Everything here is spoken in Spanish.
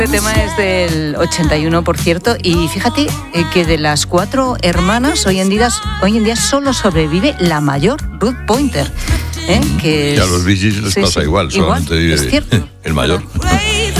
Este tema es del 81, por cierto, y fíjate que de las 4 hermanas hoy en día solo sobrevive la mayor, Ruth Pointer. Que y a los Bee Gees les pasa igual, solamente es cierto. el mayor.